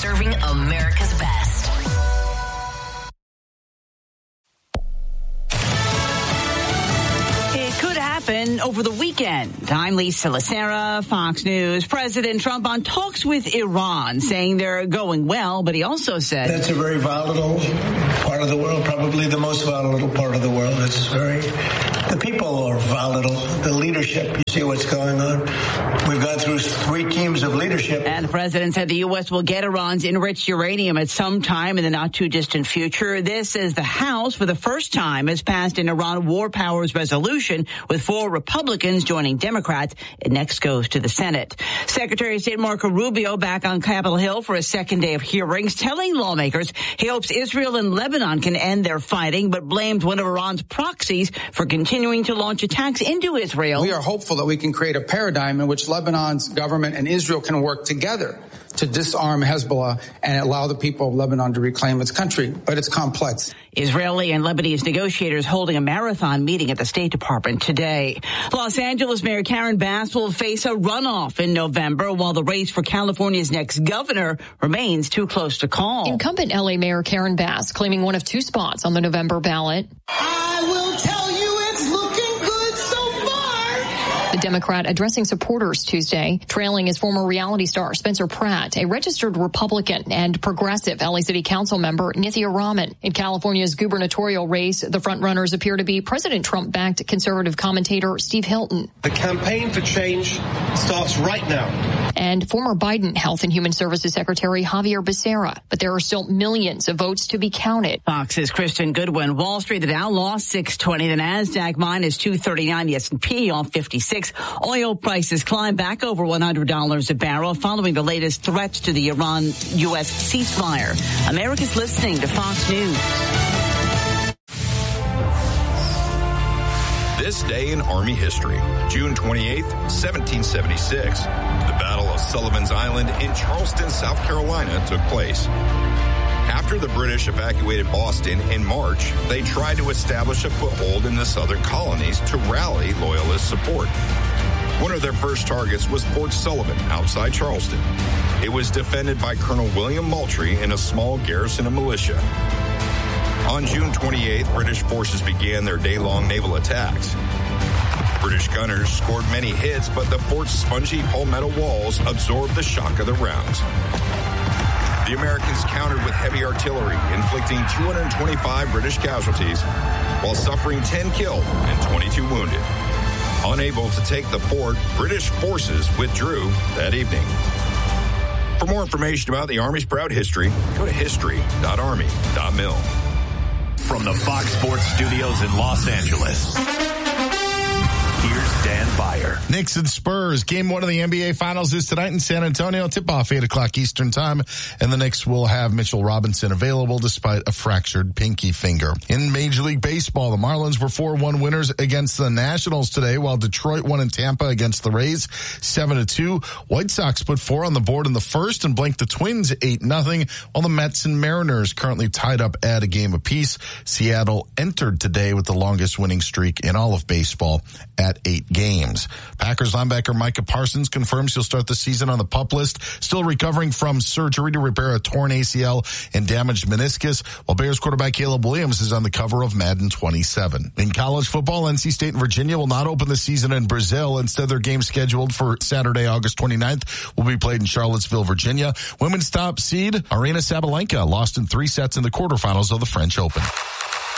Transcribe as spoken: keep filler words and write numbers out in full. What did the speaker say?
serving America's best. Over the weekend, I'm Lisa Lacera, Fox News. President Trump on talks with Iran, saying they're going well, but he also said that's a very volatile part of the world, probably the most volatile part of the world. It's very, the people are volatile, the leadership. You see what's going on? We've gone through three teams of leadership. And the president said the U S will get Iran's enriched uranium at some time in the not too distant future. This is the House, for the first time, has passed an Iran war powers resolution with four Republicans joining Democrats. It next goes to the Senate. Secretary of State Marco Rubio back on Capitol Hill for a second day of hearings, telling lawmakers he hopes Israel and Lebanon can end their fighting, but blamed one of Iran's proxies for continuing to launch attacks into Israel. We are hopeful that we can create a paradigm in which Lebanon's government and Israel can work together to disarm Hezbollah and allow the people of Lebanon to reclaim its country. But it's complex. Israeli and Lebanese negotiators holding a marathon meeting at the State Department today. Los Angeles Mayor Karen Bass will face a runoff in November, while the race for California's next governor remains too close to call. Incumbent L A Mayor Karen Bass claiming one of two spots on the November ballot. I will tell you it's looking good so far. The Democrat addressing supporters Tuesday, trailing his former reality star Spencer Pratt, a registered Republican, and progressive L A City Council member Nithya Raman. In California's gubernatorial race, the frontrunners appear to be President Trump-backed conservative commentator Steve Hilton. The campaign for change starts right now. And former Biden Health and Human Services Secretary Javier Becerra. But there are still millions of votes to be counted. Fox's Kristen Goodwin. Wall Street, the Dow lost six twenty. The NASDAQ minus two thirty-nine. The S and P off fifty-six. Oil prices climb back over one hundred dollars a barrel following the latest threats to the Iran-U S ceasefire. America's listening to Fox News. This day in Army history, June twenty-eighth, seventeen seventy-six, the Battle of Sullivan's Island in Charleston, South Carolina took place. After the British evacuated Boston in March, they tried to establish a foothold in the southern colonies to rally Loyalist support. One of their first targets was Fort Sullivan outside Charleston. It was defended by Colonel William Moultrie and a small garrison of militia. On June twenty-eighth, British forces began their day-long naval attacks. British gunners scored many hits, but the fort's spongy palmetto walls absorbed the shock of the rounds. The Americans countered with heavy artillery, inflicting two hundred twenty-five British casualties, while suffering ten killed and twenty-two wounded. Unable to take the fort, British forces withdrew that evening. For more information about the Army's proud history, go to history dot army dot mil. From the Fox Sports Studios in Los Angeles, here's Dan Beyer. Knicks and Spurs. Game one of the N B A Finals is tonight in San Antonio. Tip-off eight o'clock Eastern Time. And the Knicks will have Mitchell Robinson available despite a fractured pinky finger. In Major League Baseball, the Marlins were four one winners against the Nationals today, while Detroit won in Tampa against the Rays seven to two. White Sox put four on the board in the first and blanked the Twins eight nothing, while the Mets and Mariners currently tied up at a game apiece. Seattle entered today with the longest winning streak in all of baseball at eight games. Packers linebacker Micah Parsons confirms he'll start the season on the PUP list, still recovering from surgery to repair a torn A C L and damaged meniscus, while Bears quarterback Caleb Williams is on the cover of Madden twenty-seven. In college football, N C State and Virginia will not open the season in Brazil. Instead, their game scheduled for Saturday, August twenty-ninth will be played in Charlottesville, Virginia. Women's top seed Aryna Sabalenka lost in three sets in the quarterfinals of the French Open.